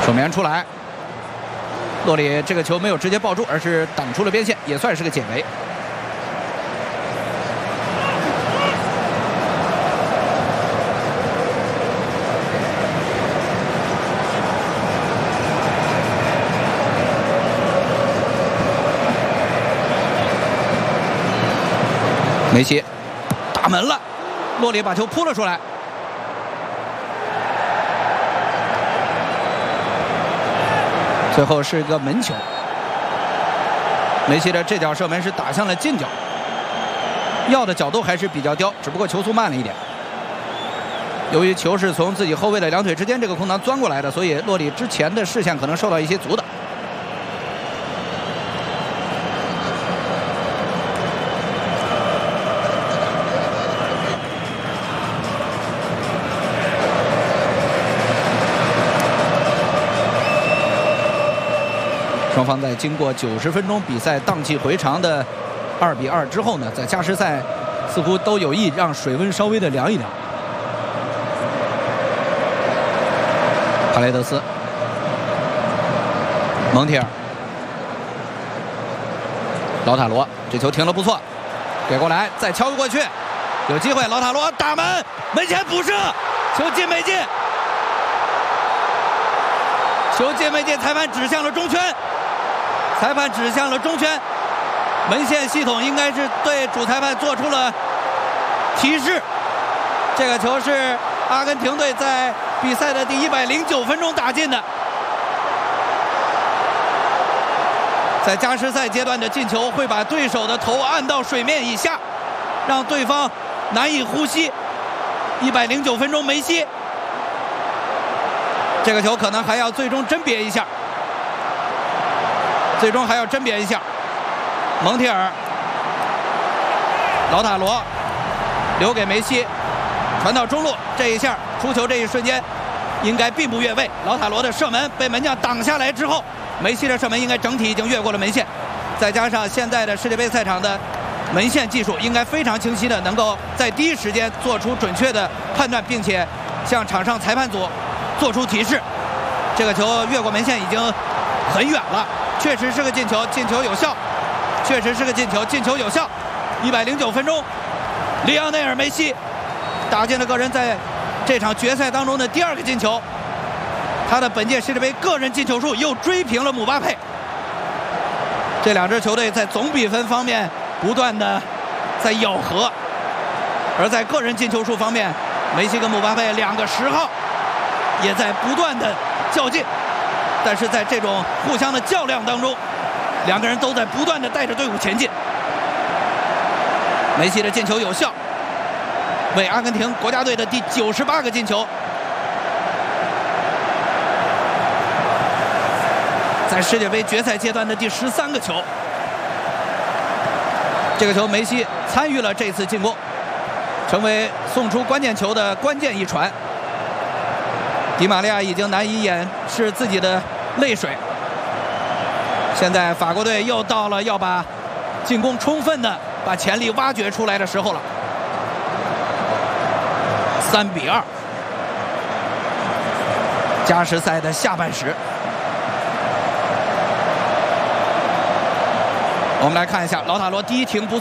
守门员出来，洛里这个球没有直接抱住，而是挡出了边线，也算是个解围。梅西打门了，洛里把球扑了出来。最后是一个门球，梅西的这脚射门是打向了近角，要的角度还是比较刁，只不过球速慢了一点。由于球是从自己后卫的两腿之间这个空档钻过来的，所以洛里之前的视线可能受到一些阻挡。双方在经过90分钟比赛荡气回肠的2比2之后呢，在加时赛似乎都有意让水温稍微的凉一凉。帕雷德斯、蒙铁尔、劳塔罗，这球停了不错，给过来再敲过去，有机会，劳塔罗打门，门前补射，球进没进？球进没进？裁判指向了中圈。裁判指向了中圈，门线系统应该是对主裁判做出了提示。这个球是阿根廷队在比赛的第109分钟打进的，在加时赛阶段的进球会把对手的头按到水面以下，让对方难以呼吸。109分钟梅西，这个球可能还要最终甄别一下。最终还要甄别一下，蒙铁尔、劳塔罗留给梅西，传到中路，这一下出球这一瞬间应该并不越位。劳塔罗的射门被门将挡下来之后，梅西的射门应该整体已经越过了门线，再加上现在的世界杯赛场的门线技术，应该非常清晰的能够在第一时间做出准确的判断，并且向场上裁判组做出提示。这个球越过门线已经很远了。确实是个进球，进球有效，确实是个进球，进球有效。109分钟，里昂内尔·梅西打进了个人在这场决赛当中的第2个进球，他的本届世界杯个人进球数又追平了姆巴佩。这两支球队在总比分方面不断的在咬合，而在个人进球数方面，梅西跟姆巴佩2个10号也在不断的较劲。但是在这种互相的较量当中，两个人都在不断的带着队伍前进。梅西的进球有效，为阿根廷国家队的第98个进球，在世界杯决赛阶段的第13个球。这个球梅西参与了这次进攻，成为送出关键球的关键一传。迪玛利亚已经难以掩饰自己的泪水。现在法国队又到了要把进攻充分的把潜力挖掘出来的时候了。3比2，加时赛的下半时，我们来看一下劳塔罗第一停不错。